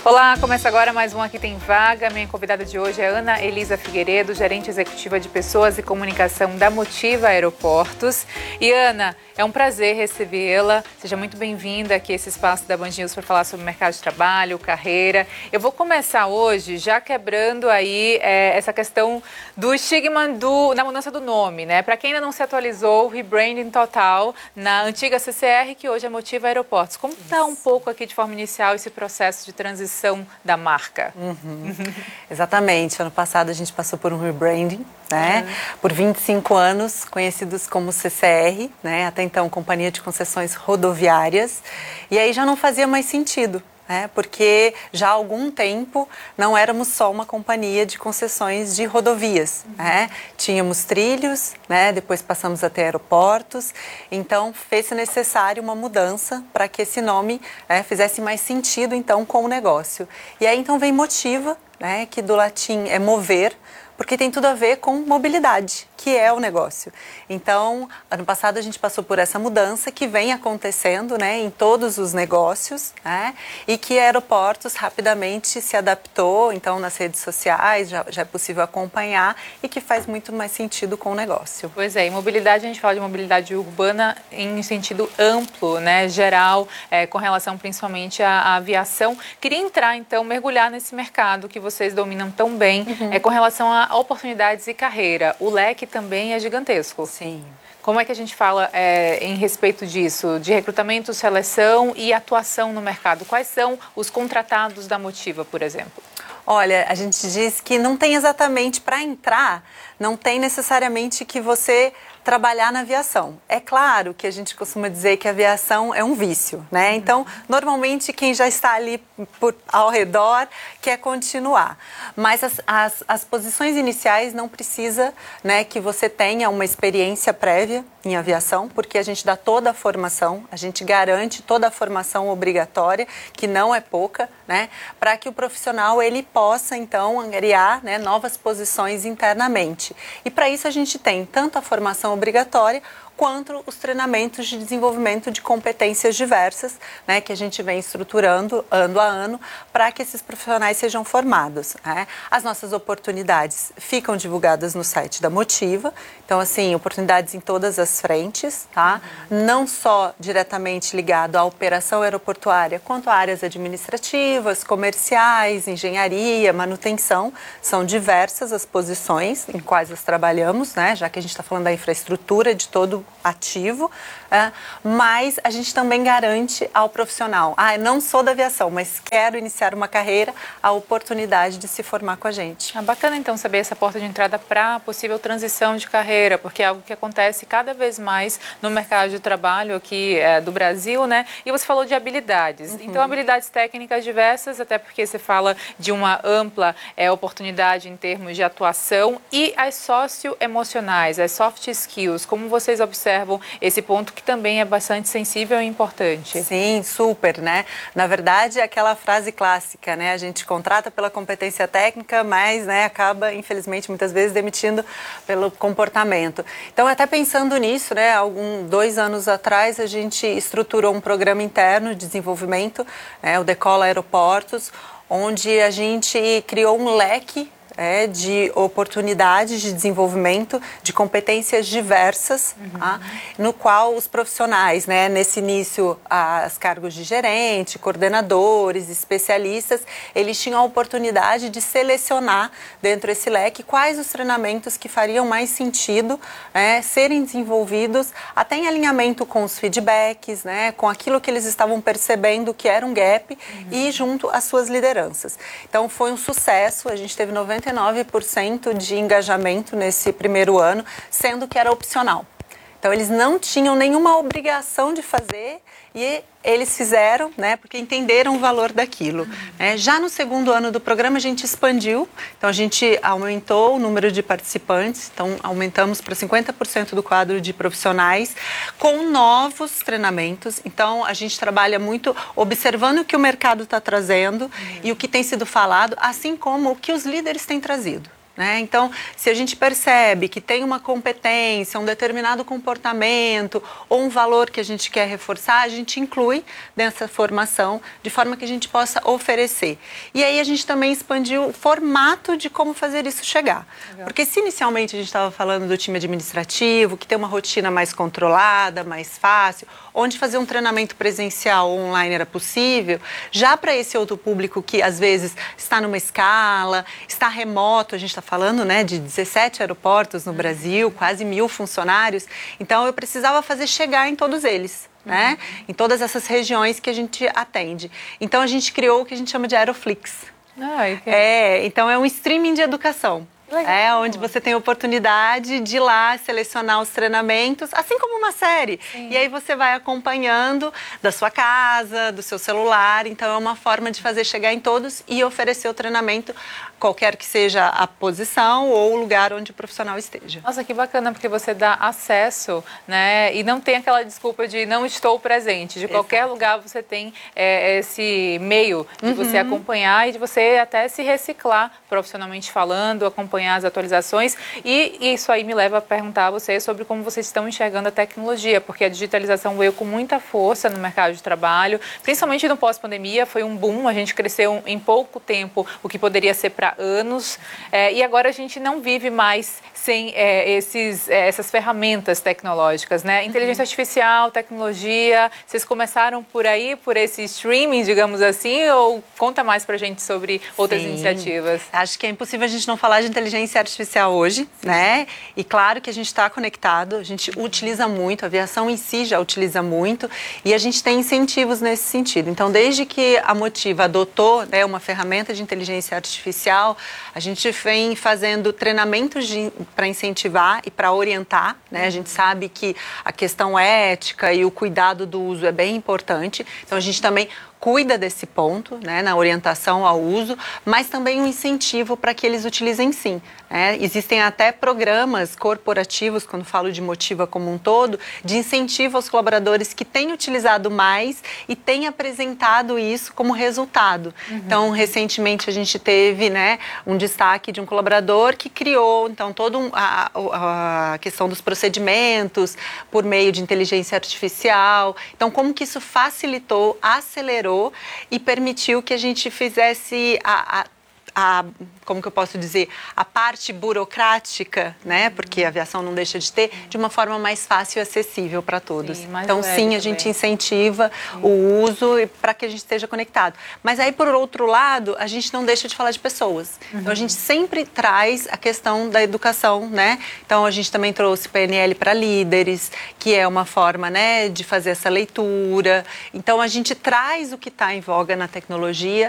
Olá, começa agora mais um Aqui Tem Vaga. Minha convidada de hoje é Ana Elisa Figueiredo, gerente executiva de Pessoas e Comunicação da Motiva Aeroportos. E Ana, é um prazer recebê-la. Seja muito bem-vinda aqui a esse espaço da Band News para falar sobre o mercado de trabalho, carreira. Eu vou começar hoje já quebrando aí essa questão do estigma da mudança do nome, né? Para quem ainda não se atualizou, o rebranding total na antiga CCR, que hoje é Motiva Aeroportos. Como está um pouco aqui de forma inicial esse processo de transição da marca? Exatamente. Ano passado a gente passou por um rebranding, né? Por 25 anos, conhecidos como CCR, né? Até então, Companhia de Concessões Rodoviárias. E aí já não fazia mais sentido, né? Porque já há algum tempo não éramos só uma companhia de concessões de rodovias, né? Tínhamos trilhos, né? Depois passamos a ter aeroportos, então fez-se necessário uma mudança para que esse nome fizesse mais sentido então com o negócio. E aí então vem Motiva, né? Que do latim é mover, porque tem tudo a ver com mobilidade, que é o negócio. Então, ano passado a gente passou por essa mudança que vem acontecendo, né, em todos os negócios, né, e que Aeroportos rapidamente se adaptou, então nas redes sociais já é possível acompanhar e que faz muito mais sentido com o negócio. Pois é, em mobilidade a gente fala de mobilidade urbana em sentido amplo, né, geral, com relação principalmente à aviação. Queria entrar então, mergulhar nesse mercado que vocês dominam tão bem, com relação a oportunidades e carreira. O leque também é gigantesco. Sim. Como é que a gente fala em respeito disso, de recrutamento, seleção e atuação no mercado? Quais são os contratados da Motiva, por exemplo? Olha, a gente diz que não tem exatamente para entrar, não tem necessariamente que você trabalhar na aviação. É claro que a gente costuma dizer que a aviação é um vício, né? Então, normalmente quem já está ali ao redor quer continuar. Mas as posições iniciais não precisa, né, que você tenha uma experiência prévia em aviação, porque a gente dá toda a formação, a gente garante toda a formação obrigatória, que não é pouca, né, para que o profissional ele possa então angariar, né, novas posições internamente. E para isso a gente tem tanto a formação obrigatória quanto os treinamentos de desenvolvimento de competências diversas, né, que a gente vem estruturando ano a ano para que esses profissionais sejam formados, né? As nossas oportunidades ficam divulgadas no site da Motiva, então assim, oportunidades em todas as frentes, tá? Não só diretamente ligado à operação aeroportuária, quanto a áreas administrativas, comerciais, engenharia, manutenção, são diversas as posições em quais nós trabalhamos, né? Já que a gente está falando da infraestrutura de todo ativo, mas a gente também garante ao profissional, não sou da aviação, mas quero iniciar uma carreira, a oportunidade de se formar com a gente. Bacana então saber essa porta de entrada para possível transição de carreira, porque é algo que acontece cada vez mais no mercado de trabalho aqui do Brasil, né? E você falou de habilidades, então habilidades técnicas diversas, até porque você fala de uma ampla oportunidade em termos de atuação, e as socioemocionais, as soft skills, como vocês observam esse ponto que também é bastante sensível e importante? Sim, super, né? Na verdade, é aquela frase clássica, né? A gente contrata pela competência técnica, mas, né, acaba, infelizmente, muitas vezes demitindo pelo comportamento. Então, até pensando nisso, né, 2 anos atrás, a gente estruturou um programa interno de desenvolvimento, o Decola Aeroportos, onde a gente criou um leque de oportunidades de desenvolvimento de competências diversas, no qual os profissionais, né, nesse início, os cargos de gerente, coordenadores, especialistas, eles tinham a oportunidade de selecionar dentro desse leque quais os treinamentos que fariam mais sentido serem desenvolvidos, até em alinhamento com os feedbacks, né, com aquilo que eles estavam percebendo que era um gap e junto às suas lideranças. Então foi um sucesso, a gente teve 99% de engajamento nesse primeiro ano, sendo que era opcional. Então, eles não tinham nenhuma obrigação de fazer e eles fizeram, né, porque entenderam o valor daquilo. Já no segundo ano do programa, a gente expandiu, então a gente aumentou o número de participantes, então aumentamos para 50% do quadro de profissionais, com novos treinamentos. Então, a gente trabalha muito observando o que o mercado está trazendo e o que tem sido falado, assim como o que os líderes têm trazido. né? Então, se a gente percebe que tem uma competência, um determinado comportamento ou um valor que a gente quer reforçar, a gente inclui nessa formação de forma que a gente possa oferecer. E aí a gente também expandiu o formato de como fazer isso chegar. Legal. Porque se inicialmente a gente estava falando do time administrativo, que tem uma rotina mais controlada, mais fácil, onde fazer um treinamento presencial ou online era possível, já para esse outro público que às vezes está numa escala, está remoto, a gente está falando, né, de 17 aeroportos no Brasil, quase 1.000 funcionários, então eu precisava fazer chegar em todos eles, né, em todas essas regiões que a gente atende. Então a gente criou o que a gente chama de Aeroflix. Então é um streaming de educação. Legal. Onde você tem a oportunidade de ir lá selecionar os treinamentos, assim como uma série. Sim. E aí você vai acompanhando da sua casa, do seu celular. Então é uma forma de fazer chegar em todos e oferecer o treinamento, qualquer que seja a posição ou o lugar onde o profissional esteja. Nossa, que bacana, porque você dá acesso, né? E não tem aquela desculpa de não estou presente. De qualquer lugar você tem esse meio de você acompanhar e de você até se reciclar profissionalmente falando, acompanhar as atualizações, e isso aí me leva a perguntar a vocês sobre como vocês estão enxergando a tecnologia, porque a digitalização veio com muita força no mercado de trabalho, principalmente no pós-pandemia, foi um boom, a gente cresceu em pouco tempo, o que poderia ser para anos, e agora a gente não vive mais sem essas ferramentas tecnológicas, né? Inteligência artificial, tecnologia, vocês começaram por aí, por esse streaming, digamos assim, ou conta mais pra gente sobre outras iniciativas? Acho que é impossível a gente não falar de inteligência artificial hoje, né? E claro que a gente está conectado, a gente utiliza muito, a aviação em si já utiliza muito, e a gente tem incentivos nesse sentido. Então, desde que a Motiva adotou, né, uma ferramenta de inteligência artificial, a gente vem fazendo treinamentos para incentivar e para orientar, né? A gente sabe que a questão ética e o cuidado do uso é bem importante, então a gente também cuida desse ponto, né, na orientação ao uso, mas também um incentivo para que eles utilizem sim. Né? Existem até programas corporativos, quando falo de Motiva como um todo, de incentivo aos colaboradores que têm utilizado mais e têm apresentado isso como resultado. Então, recentemente a gente teve, né, um destaque de um colaborador que criou, então, toda a questão dos procedimentos por meio de inteligência artificial. Então, como que isso facilitou, acelerou e permitiu que a gente fizesse como que eu posso dizer, a parte burocrática, né, porque a aviação não deixa de ter, de uma forma mais fácil e acessível para todos. Sim, então, sim, a gente incentiva o uso para que a gente esteja conectado. Mas aí, por outro lado, a gente não deixa de falar de pessoas. Então, a gente sempre traz a questão da educação, né? Então, a gente também trouxe PNL para líderes, que é uma forma, né, de fazer essa leitura. Então, a gente traz o que está em voga na tecnologia